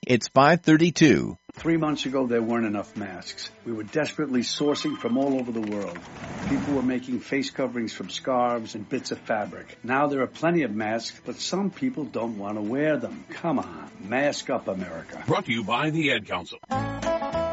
It's 5:32. 3 months ago, there weren't enough masks. We were desperately sourcing from all over the world. People were making face coverings from scarves and bits of fabric. Now there are plenty of masks, but some people don't want to wear them. Come on, mask up, America. Brought to you by the Ad Council.